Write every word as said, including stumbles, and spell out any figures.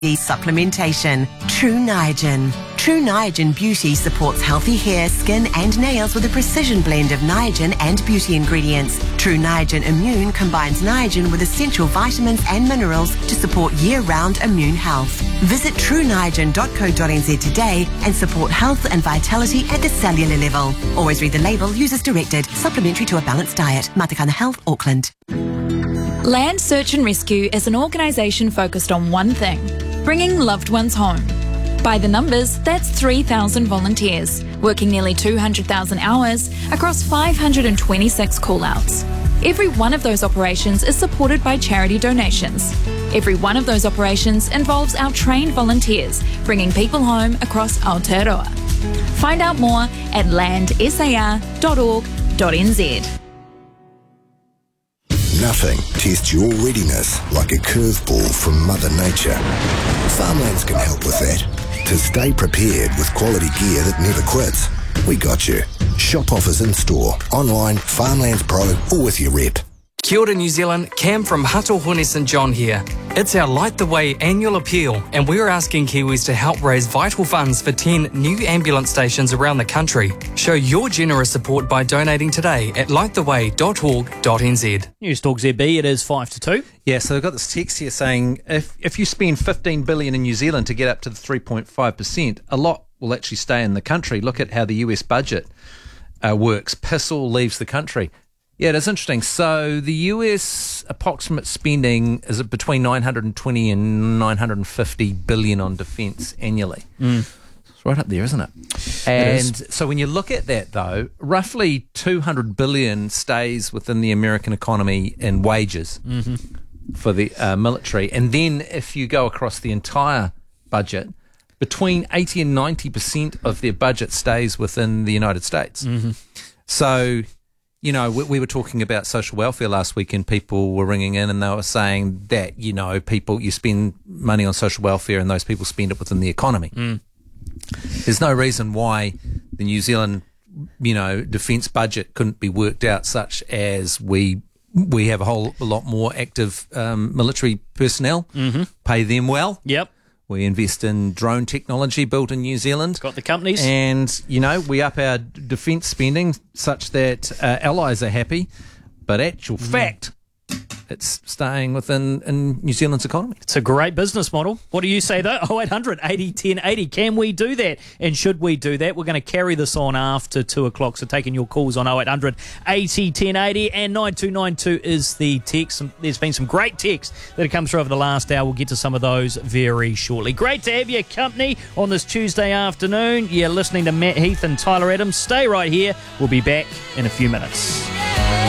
Supplementation. True Niagen. True Niagen Beauty supports healthy hair, skin and nails with a precision blend of Niagen and beauty ingredients. True Niagen Immune combines Niagen with essential vitamins and minerals to support year-round immune health. Visit true niagen dot co dot n z today and support health and vitality at the cellular level. Always read the label, use as directed. Supplementary to a balanced diet. Matakana Health, Auckland. Land Search and Rescue is an organisation focused on one thing: bringing loved ones home. By the numbers, that's three thousand volunteers, working nearly two hundred thousand hours across five hundred twenty-six call-outs. Every one of those operations is supported by charity donations. Every one of those operations involves our trained volunteers bringing people home across Aotearoa. Find out more at land s a r dot org dot n z. Nothing tests your readiness like a curveball from Mother Nature. Farmlands can help with that. To stay prepared with quality gear that never quits, we got you. Shop offers in store, online, Farmlands Pro, or with your rep. Kia ora New Zealand, Cam from Hatohone St John here. It's our Light the Way annual appeal, and we're asking Kiwis to help raise vital funds for ten new ambulance stations around the country. Show your generous support by donating today at light the way dot org dot n z. News Talk Z B, it is five to two. Yeah, so they've got this text here saying if if you spend fifteen billion dollars in New Zealand to get up to the three point five percent, a lot will actually stay in the country. Look at how the U S budget uh, works. Piss all leaves the country. Yeah, it is interesting. So the U S approximate spending is between nine hundred twenty and nine hundred fifty billion on defence annually. Mm. It's right up there, isn't it? And it is. So when you look at that, though, roughly two hundred billion stays within the American economy in wages mm-hmm. for the uh, military. And then if you go across the entire budget, between eighty and ninety percent of their budget stays within the United States. Mm-hmm. So... You know, we, we were talking about social welfare last week, and people were ringing in and they were saying that, you know, people, you spend money on social welfare and those people spend it within the economy. Mm. There's no reason why the New Zealand, you know, defence budget couldn't be worked out such as we we have a whole a lot more active um, military personnel, mm-hmm. pay them well. Yep. We invest in drone technology built in New Zealand. Got the companies. And, you know, we up our defence spending such that uh, allies are happy. But actual mm. fact, it's staying within in New Zealand's economy. It's a great business model. What do you say, though? oh eight hundred eighty ten eighty. Can we do that? And should we do that? We're going to carry this on after two o'clock, so taking your calls on oh eight hundred eighty ten eighty, and nine two nine two is the text. There's been some great texts that have come through over the last hour. We'll get to some of those very shortly. Great to have your company on this Tuesday afternoon. You're listening to Matt Heath and Tyler Adams. Stay right here. We'll be back in a few minutes.